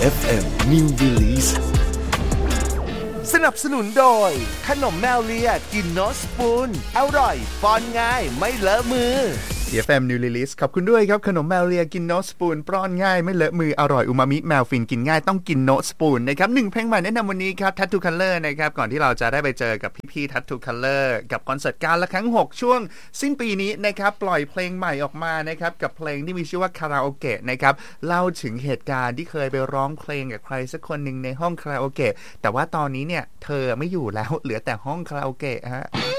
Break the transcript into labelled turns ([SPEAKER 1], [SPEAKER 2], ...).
[SPEAKER 1] FM New Release
[SPEAKER 2] สนับสนุนโดยขนมแมวเลียกินโนสปูนอร่อยป้อนง่ายไม่เลอะมือ
[SPEAKER 3] FM New Release ขอบคุณด้วยครับขนมแมวเลียกินโนสปูนป้อนง่ายไม่เลอะมืออร่อยอูมามิแมวฟินกินง่ายต้องกินโนสปูนนะครับ1เพลงใหม่แนะนำวันนี้ครับ Tattoo Color นะครับก่อนที่เราจะได้ไปเจอกับพี่ๆ Tattoo Color กับคอนเสิร์ตการละครั้ง6ช่วงสิ้นปีนี้นะครับปล่อยเพลงใหม่ออกมานะครับกับเพลงที่มีชื่อว่าคาราโอเกะนะครับเล่าถึงเหตุการณ์ที่เคยไปร้องเพลงกับใครสักคนหนึ่งในห้องคาราโอเกะแต่ว่าตอนนี้เนี่ยเธอไม่อยู่แล้วเหลือแต่ห้องคาราโอเกะฮะ